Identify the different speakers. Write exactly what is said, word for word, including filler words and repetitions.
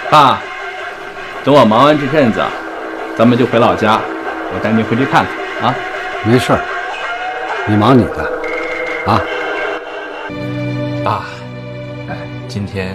Speaker 1: 爸，等我忙完这阵子，咱们就回老家，我带你回去看看啊。
Speaker 2: 没事儿，你忙你的，啊。
Speaker 3: 爸，哎，今天